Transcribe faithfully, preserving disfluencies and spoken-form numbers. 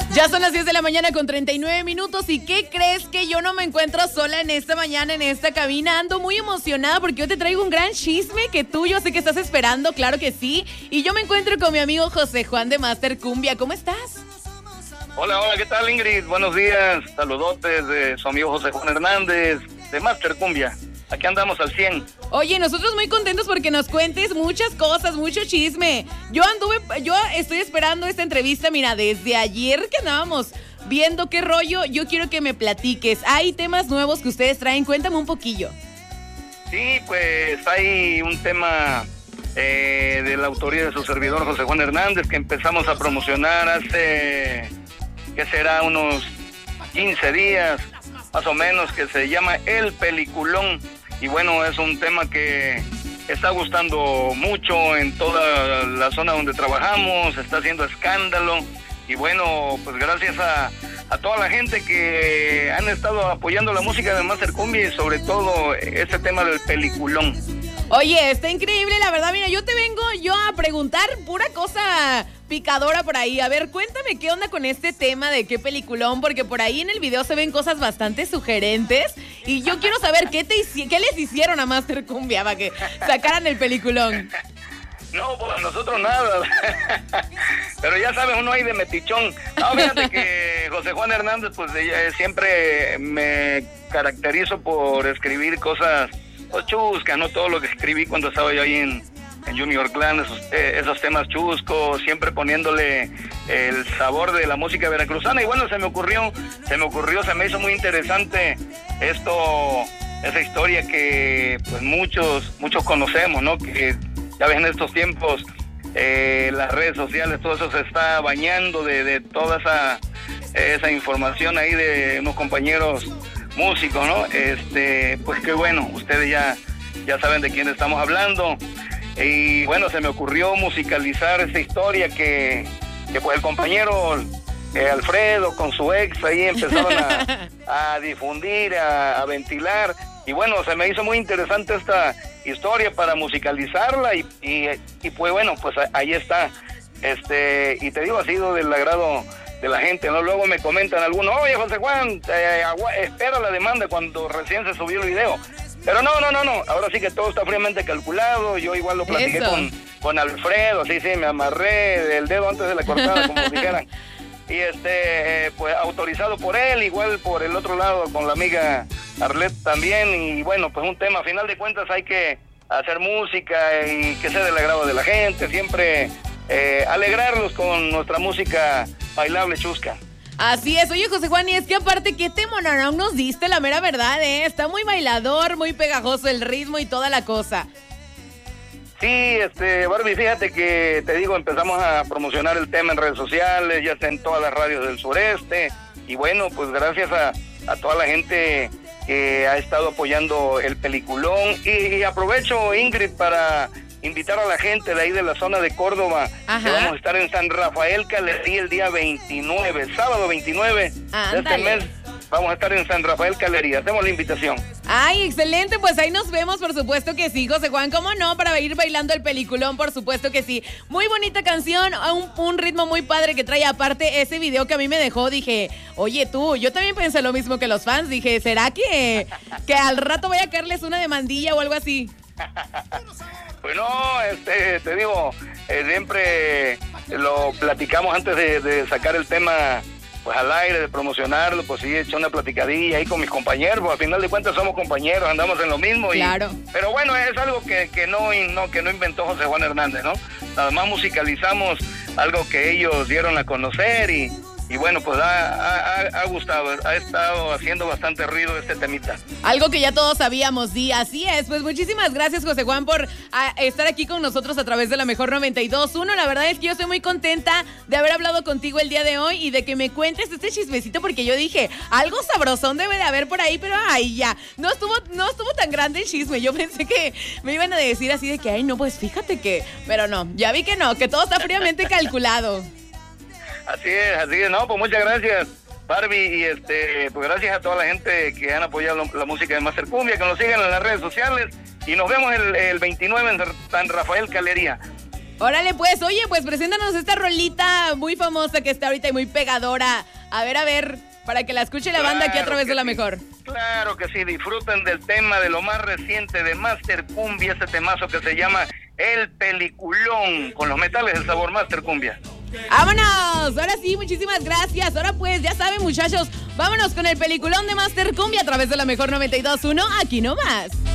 Ya son las diez de la mañana con treinta y nueve minutos. ¿Y qué crees? Que yo no me encuentro sola en esta mañana, en esta cabina. Ando muy emocionada porque yo te traigo un gran chisme que tú, yo sé que estás esperando, claro que sí. Y yo me encuentro con mi amigo José Juan de Master Cumbia. ¿Cómo estás? Hola, hola, ¿qué tal, Ingrid? Buenos días, saludotes de su amigo José Juan Hernández de Master Cumbia. Aquí andamos al cien. Oye, nosotros muy contentos porque nos cuentes muchas cosas, mucho chisme. Yo anduve, yo estoy esperando esta entrevista, mira, desde ayer que andábamos viendo qué rollo. Yo quiero que me platiques. Hay temas nuevos que ustedes traen, cuéntame un poquillo. Sí, pues hay un tema eh, de la autoría de su servidor José Juan Hernández que empezamos a promocionar hace, ¿qué será? Unos quince días, más o menos, que se llama El Peliculón. Y bueno, es un tema que está gustando mucho en toda la zona donde trabajamos, está haciendo escándalo. Y bueno, pues gracias a, a toda la gente que han estado apoyando la música de Master Cumbia y sobre todo este tema del peliculón. Oye, está increíble, la verdad. Mira, yo te vengo yo a preguntar pura cosa picadora por ahí. A ver, cuéntame qué onda con este tema de qué peliculón, porque por ahí en el video se ven cosas bastante sugerentes y yo quiero saber qué, te, qué les hicieron a Master Cumbia para que sacaran el peliculón. No, pues nosotros nada. Pero ya sabes, uno ahí de metichón. No, fíjate que José Juan Hernández, pues eh, siempre me caracterizo por escribir cosas pues, chuscas, ¿no? Todo lo que escribí cuando estaba yo ahí en, en Junior Clan, esos, eh, esos temas chuscos, siempre poniéndole el sabor de la música veracruzana. Y bueno, se me ocurrió, se me ocurrió, se me hizo muy interesante esto, esa historia que pues muchos, muchos conocemos, ¿no? Que ya ves, en estos tiempos eh, las redes sociales, todo eso se está bañando de, de toda esa, esa información ahí de unos compañeros músicos, ¿no? Este, pues qué bueno, ustedes ya, ya saben de quién estamos hablando. Y bueno, se me ocurrió musicalizar esa historia que, que pues el compañero eh, Alfredo con su ex ahí empezaron a, a difundir, a, a ventilar. Y bueno, se me hizo muy interesante esta historia para musicalizarla y, y, y pues bueno, pues ahí está. Este, y te digo, ha sido del agrado de la gente, ¿no? Luego me comentan algunos, oye, José Juan, eh, agua, espera la demanda cuando recién se subió el video. Pero no, no, no, no, ahora sí que todo está fríamente calculado. Yo igual lo platiqué con, con Alfredo, sí, sí, me amarré el dedo antes de la cortada, como dijeran. Y este, eh, pues autorizado por él, igual por el otro lado con la amiga Arlet también. Y bueno, pues un tema, a final de cuentas hay que hacer música y que sea del agrado de la gente, siempre eh, alegrarlos con nuestra música bailable chusca. Así es. Oye, José Juan, y es que aparte, ¿qué temonarón nos diste? La mera verdad, ¿eh? Está muy bailador, muy pegajoso el ritmo y toda la cosa. Sí, este, Barbie, fíjate que, te digo, empezamos a promocionar el tema en redes sociales, ya está en todas las radios del sureste, y bueno, pues gracias a, a toda la gente que ha estado apoyando el peliculón, y, y aprovecho, Ingrid, para invitar a la gente de ahí de la zona de Córdoba. Ajá. Que vamos a estar en San Rafael Calería el día veintinueve, sábado veintinueve Ándale. De este mes. Vamos a estar en San Rafael Calería. Hacemos la invitación. Ay, excelente. Pues ahí nos vemos, por supuesto que sí, José Juan. ¿Cómo no? Para ir bailando el peliculón, por supuesto que sí. Muy bonita canción, un, un ritmo muy padre que trae. Aparte, ese video que a mí me dejó, dije, oye tú, yo también pensé lo mismo que los fans. Dije, ¿será que, que al rato voy a caerles una demandilla o algo así? Pues no, este, te digo, eh, siempre lo platicamos antes de, de sacar el tema pues al aire, de promocionarlo, pues sí, he hecho una platicadilla ahí con mis compañeros, pues al final de cuentas somos compañeros, andamos en lo mismo. Y, claro. Pero bueno, es algo que, que, no, no, que no inventó José Juan Hernández, ¿no? Nada más musicalizamos algo que ellos dieron a conocer y, y bueno, pues ha, ha, ha gustado, ha estado haciendo bastante ruido este temita. Algo que ya todos sabíamos, sí, así es. Pues muchísimas gracias, José Juan, por a, estar aquí con nosotros a través de la Mejor noventa y dos punto uno. La verdad es que yo estoy muy contenta de haber hablado contigo el día de hoy y de que me cuentes este chismecito, porque yo dije, algo sabrosón debe de haber por ahí, pero ay, ya, no estuvo, no estuvo tan grande el chisme. Yo pensé que me iban a decir así de que, ay, no, pues fíjate que, pero no, ya vi que no, que todo está fríamente calculado. Así es, así es, no, pues muchas gracias, Barbie, y este, pues gracias a toda la gente que han apoyado la, la música de Master Cumbia, que nos sigan en las redes sociales, y nos vemos el, el veintinueve en San Rafael Calería. Órale, pues, oye, pues preséntanos esta rolita muy famosa que está ahorita y muy pegadora. A ver, a ver, para que la escuche la banda aquí a través de La Mejor. Claro que sí, disfruten del tema de lo más reciente de Master Cumbia, ese temazo que se llama El Peliculón, con los metales del sabor Master Cumbia. ¡Vámonos! Ahora sí, muchísimas gracias. Ahora pues, ya saben, muchachos, vámonos con el Peliculón de Master Cumbia a través de La Mejor noventa y dos punto uno, aquí nomás.